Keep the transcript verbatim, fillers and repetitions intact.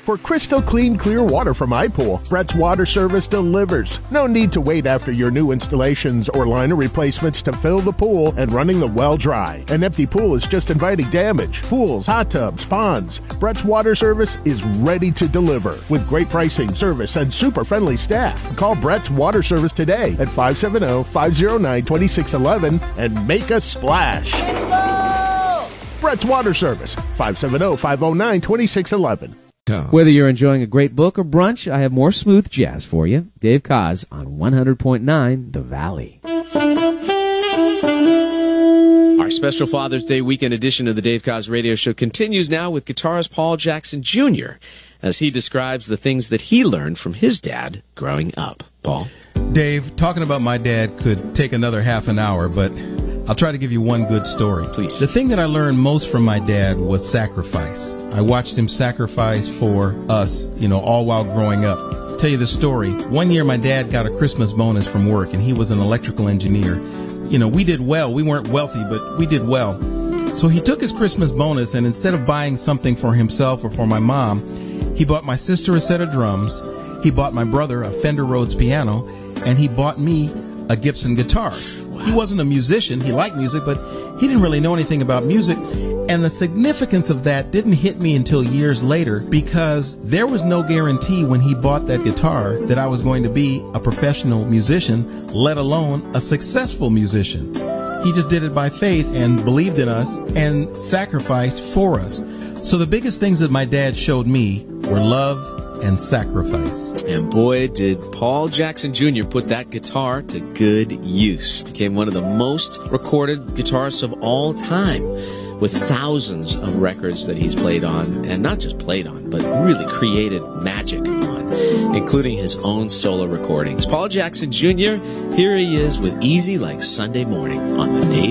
For crystal clean, clear water from iPool, Brett's Water Service delivers. No need to wait after your new installations or liner replacements to fill the pool and running the well dry. An empty pool is just inviting damage. Pools, hot tubs, ponds. Brett's Water Service is ready to deliver with great pricing, service, and super friendly staff. Call Brett's Water Service today at five seven zero, five zero nine, two six one one and make a splash. Brett's Water Service, five seven zero, five zero nine, two six one one. Whether you're enjoying a great book or brunch, I have more smooth jazz for you. Dave Koz on one hundred point nine The Valley. Our special Father's Day weekend edition of the Dave Koz Radio Show continues now with guitarist Paul Jackson Junior as he describes the things that he learned from his dad growing up. Paul? Dave, talking about my dad could take another half an hour, but I'll try to give you one good story. Please. The thing that I learned most from my dad was sacrifice. I watched him sacrifice for us, you know, all while growing up. I'll tell you the story. One year my dad got a Christmas bonus from work, and he was an electrical engineer. You know, we did well. We weren't wealthy, but we did well. So he took his Christmas bonus, and instead of buying something for himself or for my mom, he bought my sister a set of drums, he bought my brother a Fender Rhodes piano, and he bought me a Gibson guitar. Wow. He wasn't a musician. He liked music, but he didn't really know anything about music. And the significance of that didn't hit me until years later, because there was no guarantee when he bought that guitar that I was going to be a professional musician, let alone a successful musician. He just did it by faith and believed in us and sacrificed for us. So the biggest things that my dad showed me were love and sacrifice. And boy, did Paul Jackson Junior put that guitar to good use. Became one of the most recorded guitarists of all time, with thousands of records that he's played on, and not just played on, but really created magic on, including his own solo recordings. Paul Jackson Junior, here he is with Easy Like Sunday Morning on the Dave